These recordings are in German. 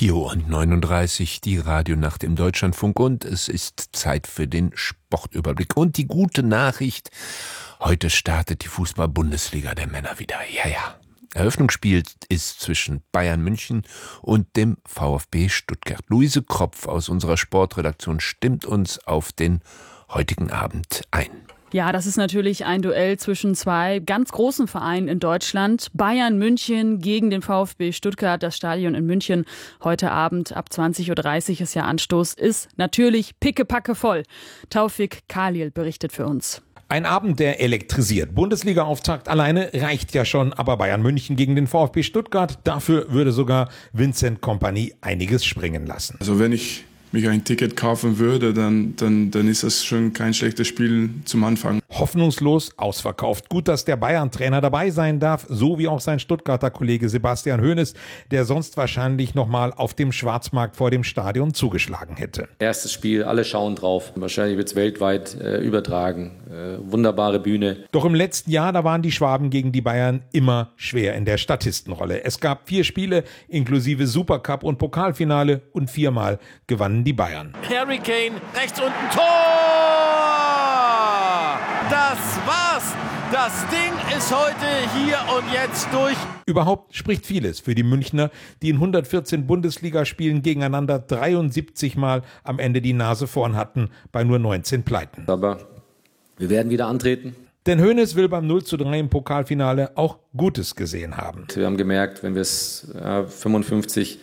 4:39 Uhr, die Radionacht im Deutschlandfunk, und es ist Zeit für den Sportüberblick. Und die gute Nachricht: Heute startet die Fußball-Bundesliga der Männer wieder. Ja. Eröffnungsspiel ist zwischen Bayern München und dem VfB Stuttgart. Luise Kropf aus unserer Sportredaktion stimmt uns auf den heutigen Abend ein. Ja, das ist natürlich ein Duell zwischen zwei ganz großen Vereinen in Deutschland. Bayern München gegen den VfB Stuttgart. Das Stadion in München heute Abend ab 20:30 Uhr ist ja Anstoß. Ist natürlich pickepacke voll. Taufik Khalil berichtet für uns. Ein Abend, der elektrisiert. Bundesliga-Auftakt alleine reicht ja schon, aber Bayern München gegen den VfB Stuttgart, dafür würde sogar Vincent Kompany einiges springen lassen. Also wenn ich mich ein Ticket kaufen würde, dann ist das schon kein schlechtes Spiel zum Anfang. Hoffnungslos ausverkauft. Gut, dass der Bayern-Trainer dabei sein darf, so wie auch sein Stuttgarter Kollege Sebastian Hoeneß, der sonst wahrscheinlich nochmal auf dem Schwarzmarkt vor dem Stadion zugeschlagen hätte. Erstes Spiel, alle schauen drauf. Wahrscheinlich wird es weltweit übertragen. Wunderbare Bühne. Doch im letzten Jahr, da waren die Schwaben gegen die Bayern immer schwer in der Statistenrolle. Es gab 4 Spiele inklusive Supercup und Pokalfinale und 4-mal gewannen die Bayern. Harry Kane, rechts unten, Tor! Das war's! Das Ding ist heute hier und jetzt durch. Überhaupt spricht vieles für die Münchner, die in 114 Bundesligaspielen gegeneinander 73 Mal am Ende die Nase vorn hatten, bei nur 19 Pleiten. Aber wir werden wieder antreten. Denn Hoeneß will beim 0:3 im Pokalfinale auch Gutes gesehen haben. Wir haben gemerkt, wenn wir es 55,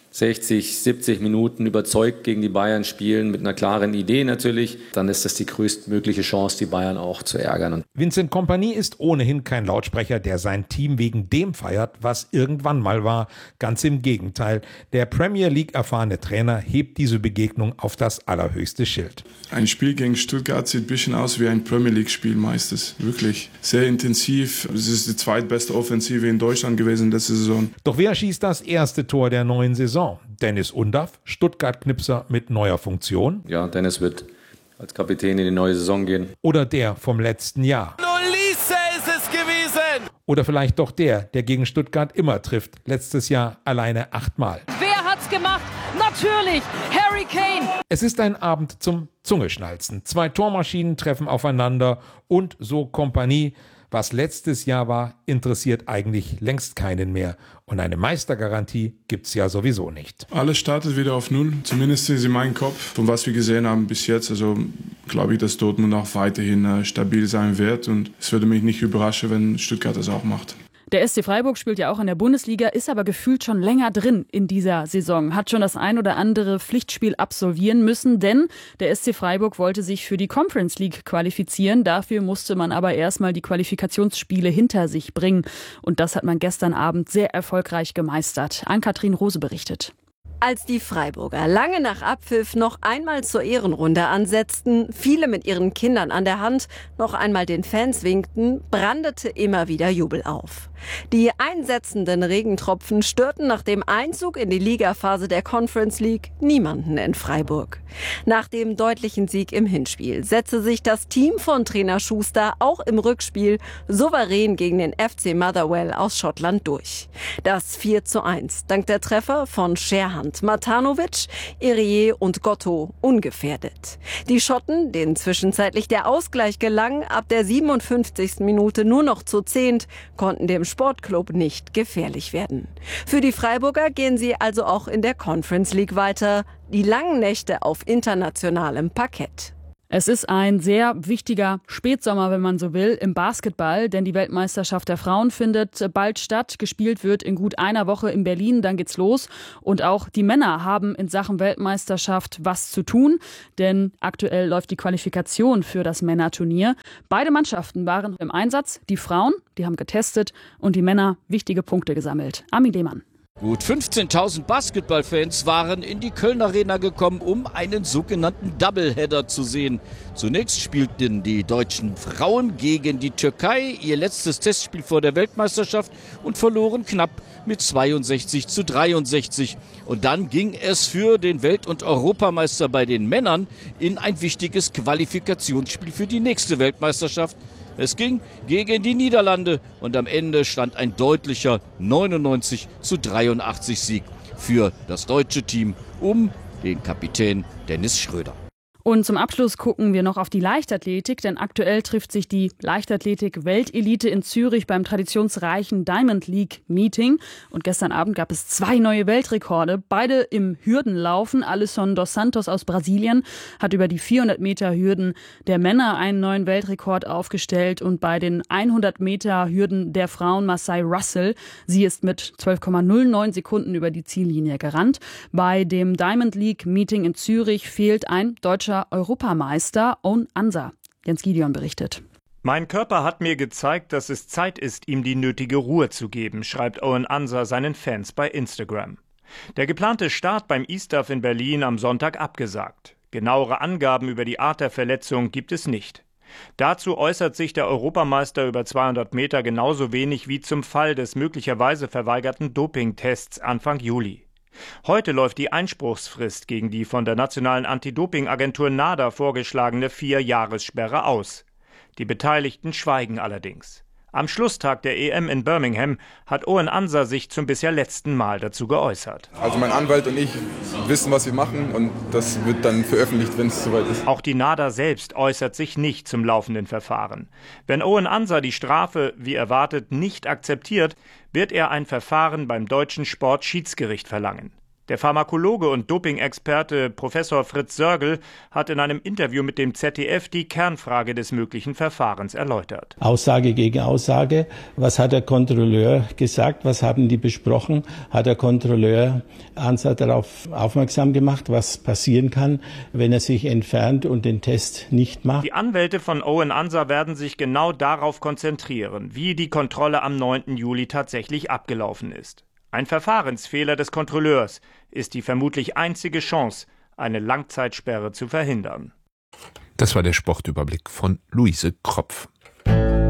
60, 70 Minuten überzeugt gegen die Bayern spielen, mit einer klaren Idee natürlich, dann ist das die größtmögliche Chance, die Bayern auch zu ärgern. Vincent Kompany ist ohnehin kein Lautsprecher, der sein Team wegen dem feiert, was irgendwann mal war. Ganz im Gegenteil. Der Premier League erfahrene Trainer hebt diese Begegnung auf das allerhöchste Schild. Ein Spiel gegen Stuttgart sieht ein bisschen aus wie ein Premier League Spiel meistens. Wirklich sehr intensiv. Es ist die zweitbeste Offensive in Deutschland gewesen letzte Saison. Doch wer schießt das erste Tor der neuen Saison? Dennis Undaff, Stuttgart-Knipser mit neuer Funktion? Ja, Dennis wird als Kapitän in die neue Saison gehen. Oder der vom letzten Jahr? Olise ist es gewesen! Oder vielleicht doch der gegen Stuttgart immer trifft. Letztes Jahr alleine 8-mal. Wer hat's gemacht? Natürlich Harry Kane! Es ist ein Abend zum Zungeschnalzen. 2 Tormaschinen treffen aufeinander und so Kompany. Was letztes Jahr war, interessiert eigentlich längst keinen mehr. Und eine Meistergarantie gibt's ja sowieso nicht. Alles startet wieder auf Null, zumindest in meinem Kopf. Von was wir gesehen haben bis jetzt, also glaube ich, dass Dortmund auch weiterhin stabil sein wird. Und es würde mich nicht überraschen, wenn Stuttgart das auch macht. Der SC Freiburg spielt ja auch in der Bundesliga, ist aber gefühlt schon länger drin in dieser Saison. Hat schon das ein oder andere Pflichtspiel absolvieren müssen, denn der SC Freiburg wollte sich für die Conference League qualifizieren. Dafür musste man aber erstmal die Qualifikationsspiele hinter sich bringen. Und das hat man gestern Abend sehr erfolgreich gemeistert. Ann-Kathrin Rose berichtet. Als die Freiburger lange nach Abpfiff noch einmal zur Ehrenrunde ansetzten, viele mit ihren Kindern an der Hand noch einmal den Fans winkten, brandete immer wieder Jubel auf. Die einsetzenden Regentropfen störten nach dem Einzug in die Ligaphase der Conference League niemanden in Freiburg. Nach dem deutlichen Sieg im Hinspiel setzte sich das Team von Trainer Schuster auch im Rückspiel souverän gegen den FC Motherwell aus Schottland durch. Das 4:1 dank der Treffer von Scherhand, Matanovic, Irier und Gotto ungefährdet. Die Schotten, denen zwischenzeitlich der Ausgleich gelang, ab der 57. Minute nur noch zu 10, konnten dem Sportclub nicht gefährlich werden. Für die Freiburger gehen sie also auch in der Conference League weiter. Die langen Nächte auf internationalem Parkett. Es ist ein sehr wichtiger Spätsommer, wenn man so will, im Basketball, denn die Weltmeisterschaft der Frauen findet bald statt. Gespielt wird in gut einer Woche in Berlin, dann geht's los. Und auch die Männer haben in Sachen Weltmeisterschaft was zu tun, denn aktuell läuft die Qualifikation für das Männerturnier. Beide Mannschaften waren im Einsatz. Die Frauen, die haben getestet, und die Männer wichtige Punkte gesammelt. Armin Lehmann. Gut 15.000 Basketballfans waren in die Köln Arena gekommen, um einen sogenannten Doubleheader zu sehen. Zunächst spielten die deutschen Frauen gegen die Türkei ihr letztes Testspiel vor der Weltmeisterschaft und verloren knapp mit 62:63. Und dann ging es für den Welt- und Europameister bei den Männern in ein wichtiges Qualifikationsspiel für die nächste Weltmeisterschaft. Es ging gegen die Niederlande und am Ende stand ein deutlicher 99:83 Sieg für das deutsche Team um den Kapitän Dennis Schröder. Und zum Abschluss gucken wir noch auf die Leichtathletik, denn aktuell trifft sich die Leichtathletik-Weltelite in Zürich beim traditionsreichen Diamond League Meeting. Und gestern Abend gab es 2 neue Weltrekorde, beide im Hürdenlaufen. Alisson dos Santos aus Brasilien hat über die 400 Meter Hürden der Männer einen neuen Weltrekord aufgestellt und bei den 100 Meter Hürden der Frauen Masai Russell. Sie ist mit 12,09 Sekunden über die Ziellinie gerannt. Bei dem Diamond League Meeting in Zürich fehlt ein deutscher Europameister Owen Ansa. Jens Gideon berichtet. Mein Körper hat mir gezeigt, dass es Zeit ist, ihm die nötige Ruhe zu geben, schreibt Owen Ansa seinen Fans bei Instagram. Der geplante Start beim ISTAF in Berlin am Sonntag abgesagt. Genauere Angaben über die Art der Verletzung gibt es nicht. Dazu äußert sich der Europameister über 200 Meter genauso wenig wie zum Fall des möglicherweise verweigerten Dopingtests Anfang Juli. Heute läuft die Einspruchsfrist gegen die von der nationalen Anti-Doping-Agentur NADA vorgeschlagene 4-Jahressperre aus. Die Beteiligten schweigen allerdings. Am Schlusstag der EM in Birmingham hat Owen Ansa sich zum bisher letzten Mal dazu geäußert. Also mein Anwalt und ich wissen, was wir machen, und das wird dann veröffentlicht, wenn es soweit ist. Auch die NADA selbst äußert sich nicht zum laufenden Verfahren. Wenn Owen Ansa die Strafe, wie erwartet, nicht akzeptiert, wird er ein Verfahren beim deutschen Sportschiedsgericht verlangen. Der Pharmakologe und Doping-Experte Professor Fritz Sörgel hat in einem Interview mit dem ZDF die Kernfrage des möglichen Verfahrens erläutert. Aussage gegen Aussage. Was hat der Kontrolleur gesagt? Was haben die besprochen? Hat der Kontrolleur Ansa darauf aufmerksam gemacht, was passieren kann, wenn er sich entfernt und den Test nicht macht? Die Anwälte von Owen Ansa werden sich genau darauf konzentrieren, wie die Kontrolle am 9. Juli tatsächlich abgelaufen ist. Ein Verfahrensfehler des Kontrolleurs ist die vermutlich einzige Chance, eine Langzeitsperre zu verhindern. Das war der Sportüberblick von Luise Kropf.